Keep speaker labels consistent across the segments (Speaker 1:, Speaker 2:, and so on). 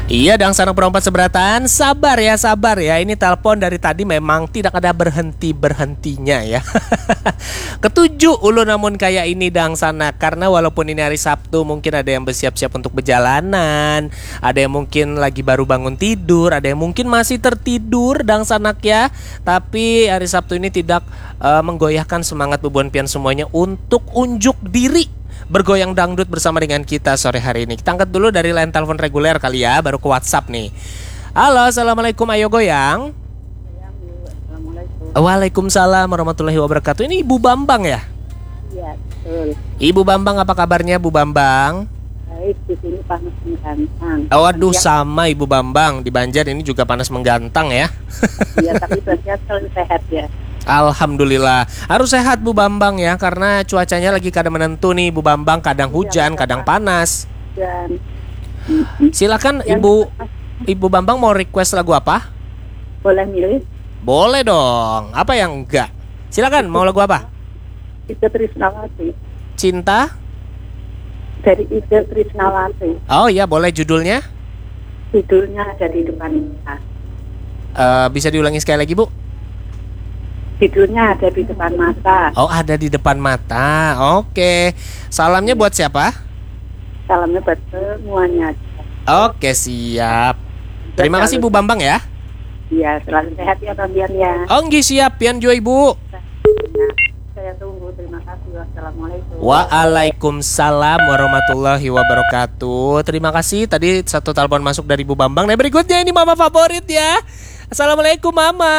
Speaker 1: Iya, Dang Sanang Perompat Seberatan. Sabar ya. Ini telepon dari tadi memang tidak ada berhentinya ya. Ketujuh ulu namun kayak ini Dang Sana. Karena walaupun ini hari Sabtu, mungkin ada yang bersiap-siap untuk perjalanan, ada yang mungkin lagi baru bangun tidur, ada yang mungkin masih tertidur Dang Sanak ya. Tapi hari Sabtu ini tidak menggoyahkan semangat bebuan pian semuanya untuk unjuk diri bergoyang dangdut bersama dengan kita sore hari ini. Kita angkat dulu dari line telepon reguler kali ya, baru ke WhatsApp nih. Halo, assalamualaikum, ayo goyang. Waalaikumsalam warahmatullahi wabarakatuh. Ini Ibu Bambang ya?
Speaker 2: Iya, betul.
Speaker 1: Ibu Bambang, apa kabarnya Bu Bambang?
Speaker 2: Baik, di sini panas menggantang.
Speaker 1: Waduh, sama Ibu Bambang. Di Banjar ini juga panas menggantang ya.
Speaker 2: Iya, tapi Banjar selalu sehat ya.
Speaker 1: Alhamdulillah. Harus sehat Bu Bambang ya, karena cuacanya lagi kadang menentu nih Bu Bambang, kadang hujan, kadang panas.
Speaker 2: Dan
Speaker 1: Silakan Ibu Bambang mau request lagu apa?
Speaker 2: boleh milih
Speaker 1: Boleh dong. Apa yang enggak? Silakan, mau lagu apa?
Speaker 2: Ida Trisnawati.
Speaker 1: Cinta?
Speaker 2: Dari Ida Trisnawati.
Speaker 1: Oh iya, boleh. Judulnya?
Speaker 2: Judulnya ada di depan kita.
Speaker 1: Bisa diulangi sekali lagi Bu?
Speaker 2: Judulnya ada di depan mata.
Speaker 1: Oh, ada di depan mata. Oke. Salamnya buat siapa?
Speaker 2: Salamnya buat semuanya.
Speaker 1: Oke, siap. Terima kasih Bu Bambang ya.
Speaker 2: Iya, selalu sehat ya Bang ya.
Speaker 1: Oh, nggih, siap. Pian jo Ibu.
Speaker 2: Saya tunggu. Terima kasih. Wassalamualaikum.
Speaker 1: Waalaikumsalam warahmatullahi wabarakatuh. Terima kasih. Tadi satu telepon masuk dari Bu Bambang. Nah, berikutnya ini mama favorit ya. Assalamualaikum Mama.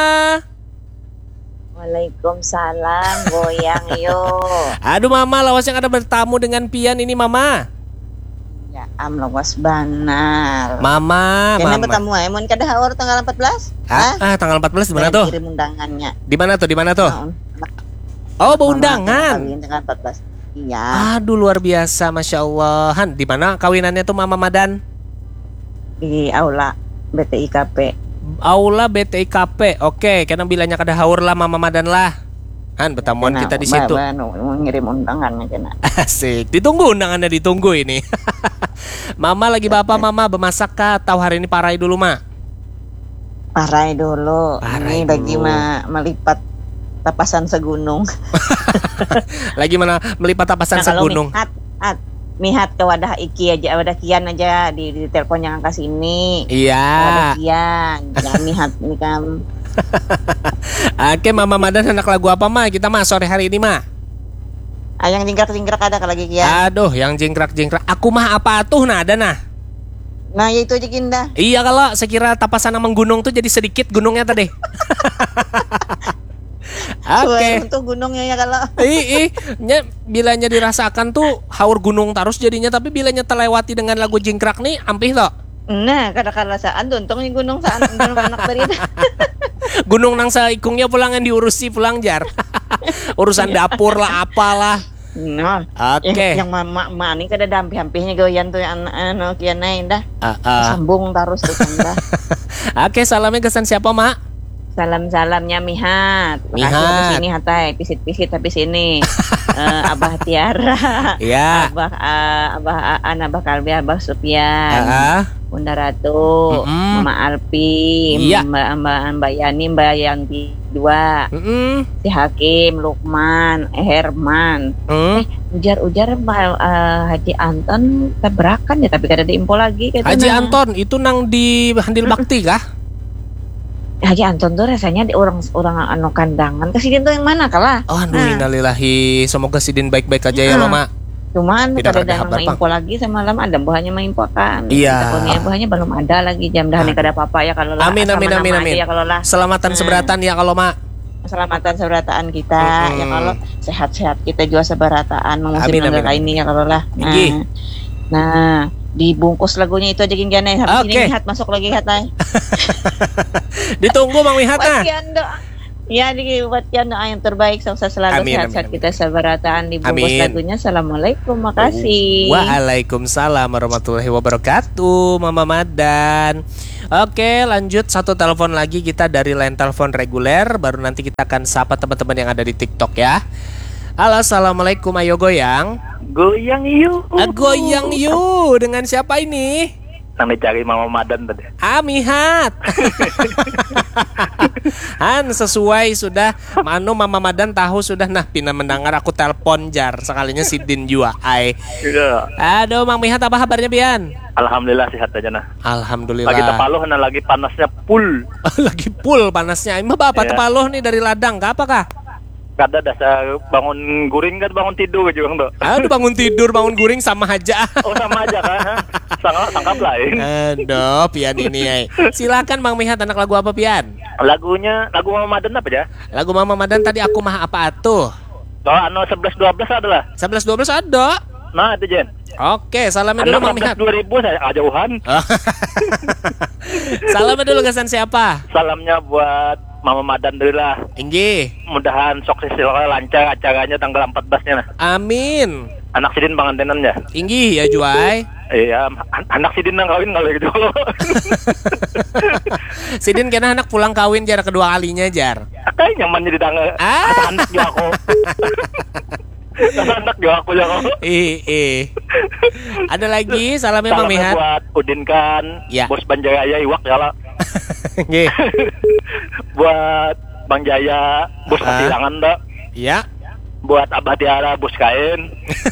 Speaker 3: Waalaikumsalam, goyang yuk.
Speaker 1: Aduh Mama, lawas yang ada bertamu dengan Pian ini Mama.
Speaker 3: Ya lawas banar.
Speaker 1: Mama.
Speaker 3: Kena bertamu ya, mau kada haur tanggal 14?
Speaker 1: Tanggal 14 di mana tuh?
Speaker 3: Kirim undangannya.
Speaker 1: Di mana tuh? Oh, undangan.
Speaker 3: Kawin tanggal 14. Iya.
Speaker 1: Aduh, luar biasa, Masya Allah. Han, di mana kawinannya tuh Mama Madan?
Speaker 3: Di aula BTIKP.
Speaker 1: Aula BTIKP. Oke, karena bilangnya kada haur lah Mama Madan lah. Han, pertemuan kita di situ.
Speaker 3: Mau ngirim undangannya kena.
Speaker 1: Asik. Ditunggu undangannya, ditunggu ini. Mama lagi apa Mama? Bemasak kah atau hari ini parai dulu, Ma?
Speaker 3: Parai dulu.
Speaker 1: Parai
Speaker 3: ini
Speaker 1: dulu.
Speaker 3: lagi melipat tapasan segunung.
Speaker 1: Lagi mana melipat tapasan segunung?
Speaker 3: Mihat ke wadah kian aja di telepon yang angka sini.
Speaker 1: Iya.
Speaker 3: Wadah kian, jangan mihat ini kan.
Speaker 1: Oke, Mama Madan hendak lagu apa Ma? Kita Ma sore hari ini Ma.
Speaker 3: Yang jingkrak ada lagi kian.
Speaker 1: Aduh, yang jingkrak. Aku mah apa tuh nah ada nah.
Speaker 3: Nah, ya itu aja Kinda.
Speaker 1: Iya, kalau sekira tapasan amang gunung tuh jadi sedikit gunungnya tadi. Oke.
Speaker 3: Untuk gunungnya ya kalau.
Speaker 1: Bilanya dirasakan tuh haur gunung terus jadinya, tapi bilanya terlewati dengan lagu jingkrak nih ampih toh.
Speaker 3: Nah, kadang-kadang rasaan untungnya gunung saan anak berita.
Speaker 1: Gunung nang saikungnya pulangan diurusi pulang jar. Urusan dapur lah apalah.
Speaker 3: Nah,
Speaker 1: oke.
Speaker 3: Yang mama ini kada dampi-hampihnya goyan tuh yang kian dah. Sambung terus tuh Kinda.
Speaker 1: Oke, salamnya kesan siapa, Mak?
Speaker 3: Salamnya Mihat. Makasih habis ini hatai pisit-pisit habis ini. Abah Tiara.
Speaker 1: Iya.
Speaker 3: Abah An, Abah Kalbi, Abah Supian. Bunda Ratu, Mama Alpi,
Speaker 1: iya.
Speaker 3: Mbak Yani, Mbak Yanti 2. Si Hakim, Lukman, Herman. Ujar Haji Anton tabrakan ya, tapi kada ada info lagi.
Speaker 1: Haji Anton itu nang di Handil Bakti kah?
Speaker 3: Haji Anton tuh rasanya di orang anu kandangan. Kesidin tuh yang mana kalah?
Speaker 1: Oh, innalillahi. Semoga Sidin baik-baik aja ya lo, Mak.
Speaker 3: Cuman kada ada info lagi sama lama ada buahnya menginfokan.
Speaker 1: Iya.
Speaker 3: Takutnya buahnya belum ada lagi jam dah kada apa-apa ya kalau lah.
Speaker 1: Amin.
Speaker 3: Ya kalau lah.
Speaker 1: Selamatan seberatan ya kalau Mak.
Speaker 3: Selamatan seberataan kita ya kalau sehat-sehat kita juga seberataan mengusir negara ini ya kalau lah. Nah, dibungkus lagunya itu aja gini habis ini Mihat masuk lagi hatai.
Speaker 1: Ditunggu Mang Mihat nah.
Speaker 3: Ya, dibuatkan doa yang terbaik, sukses selalu, sehat-sehat kita seberataan. Dibungkus lagunya. Assalamualaikum, makasih.
Speaker 1: Waalaikumsalam warahmatullahi wabarakatuh, Mama Madan. Oke, lanjut satu telepon lagi kita dari line telepon reguler. Baru nanti kita akan sapa teman-teman yang ada di TikTok ya. Halo, assalamualaikum, ayo goyang.
Speaker 4: Goyang yuk.
Speaker 1: Goyang yuk. Dengan siapa ini?
Speaker 4: Nang dicari Mama Madan tadi.
Speaker 1: Amihat. Han sesuai sudah. Manu Mama Madan tahu sudah. Nah pina mendengar aku telepon jar. Sekalinya si Din juga.
Speaker 4: Iya.
Speaker 1: Aduh Mang Mihat apa kabarnya Bian?
Speaker 4: Alhamdulillah sehat aja nah.
Speaker 1: Alhamdulillah.
Speaker 4: Lagi Tepaloh nah lagi panasnya full.
Speaker 1: Lagi full panasnya. Emang bapak
Speaker 4: Iya.
Speaker 1: Tepaloh nih dari ladang. Gak apakah?
Speaker 4: Kada dasar bangun guring kan bangun tidur juga tuh.
Speaker 1: Aduh bangun tidur bangun guring sama aja.
Speaker 4: Oh sama aja kan. Sangkap lain.
Speaker 1: Aduh Pian ini ay. Silakan Mang Mihat anak lagu apa Pian?
Speaker 4: Lagunya lagu Mama Madan apa ya?
Speaker 1: Lagu Mama Madan tadi aku mah apa atuh?
Speaker 4: Oh, 11-12 adalah.
Speaker 1: 11-12 ada.
Speaker 4: Nah, itu Jen.
Speaker 1: Oke, salamnya dulu Mang Mihat.
Speaker 4: 2000 saya jauhan.
Speaker 1: Salamnya dulu kesan siapa?
Speaker 4: Salamnya buat Mama Madan dulu lah.
Speaker 1: Inggih.
Speaker 4: Mudahan sukses lancar acaranya tanggal 14-nya nah.
Speaker 1: Amin.
Speaker 4: Anak Sidin pengantinannya.
Speaker 1: Inggih ya Juai.
Speaker 4: Iya, anak Sidin nang kawin kalau gitu.
Speaker 1: Sidin kena anak pulang kawin jar kedua kalinya jar.
Speaker 4: Kayak nyaman jadi tangga. Anak juga aku. Anak juga aku ya kok.
Speaker 1: Ada lagi salamnya Mang Mihat.
Speaker 4: Buat Udin kan,
Speaker 1: Ya.
Speaker 4: Bos Banjaya Iwak ya lah.
Speaker 1: Nggih.
Speaker 4: Buat Bang Jaya, Bos Kasirangan dah.
Speaker 1: Ya.
Speaker 4: Buat Abah Tiara, Bos Kain.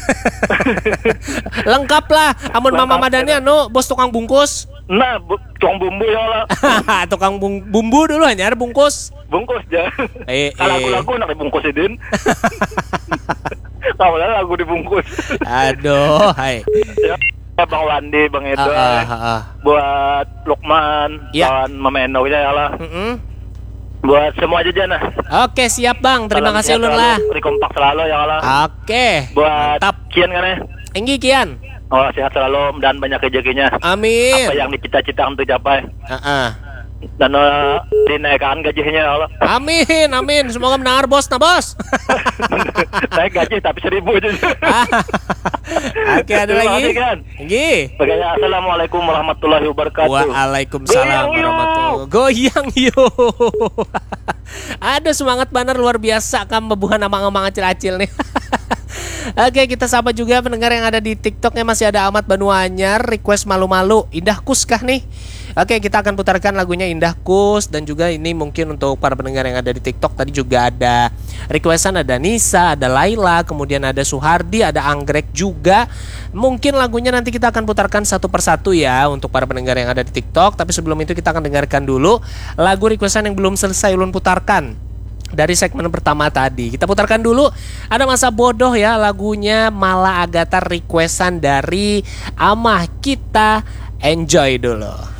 Speaker 1: Lengkap lah. Amun Mama Madannya bos tukang bungkus.
Speaker 4: Nah, tukang bumbu ya lah.
Speaker 1: Tukang bumbu dulu hanya bungkus.
Speaker 4: Bungkus aja. Kalau lagu-lagu nak dibungkusin. Kalau lagu dibungkus.
Speaker 1: Aduh, hai.
Speaker 4: Ya, Bang Wandi, Bang Edo. Buat Lukman, Bang Mama Eno ya lah. Buat semua aja nah.
Speaker 1: Oke, siap Bang. Terima kasih ulun lah.
Speaker 4: Kompak selalu ya Allah.
Speaker 1: Oke.
Speaker 4: Buat
Speaker 1: Mantap.
Speaker 4: Kian kan ya.
Speaker 1: Enggi Kian.
Speaker 4: Oh, sehat selalu dan banyak rezekinya.
Speaker 1: Amin.
Speaker 4: Apa yang dicita-citakan untuk capai. Dan dinaikkan gajinya ya Allah.
Speaker 1: Amin, amin. Semoga mendengar bos, nah bos.
Speaker 4: Naik gaji tapi 1.000 aja.
Speaker 1: Oke, ada lagi. Enggi.
Speaker 4: Bagaya, assalamualaikum warahmatullahi wabarakatuh.
Speaker 1: Waalaikumsalam warahmatullahi wabarakatuh. Goyang yuk. Ada semangat banar luar biasa kamu buhan amang-amang acil-acil nih. Oke, kita sapa juga pendengar yang ada di TikToknya. Masih ada Ahmad Banu Anyar request malu-malu. Indah Kus kah nih? Oke, kita akan putarkan lagunya Indah Kus. Dan juga ini mungkin untuk para pendengar yang ada di TikTok. Tadi juga ada requestan, ada Nisa, ada Laila, kemudian ada Suhardi, ada Anggrek juga. Mungkin lagunya nanti kita akan putarkan satu persatu ya untuk para pendengar yang ada di TikTok. Tapi sebelum itu kita akan dengarkan dulu lagu requestan yang belum selesai ulun putarkan dari segmen pertama tadi. Kita putarkan dulu. Ada Masa Bodoh ya, lagunya Mala Agatha requestan dari Amah. Kita enjoy dulu.